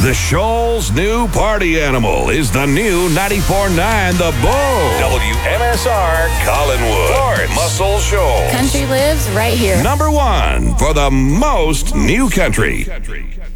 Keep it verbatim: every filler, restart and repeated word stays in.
The Shoal's new party animal is the new ninety-four point nine The Bull. W M S R Collinwood. Florence Muscle Shoals. Country lives right here. Number one for the most new country.